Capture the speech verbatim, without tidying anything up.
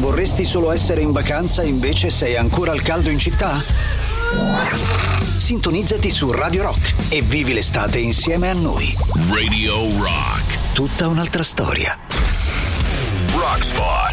vorresti solo essere in vacanza e invece sei ancora al caldo in città? Sintonizzati su Radio Rock e vivi l'estate insieme a noi. Radio Rock. Tutta un'altra storia. Rock Spot.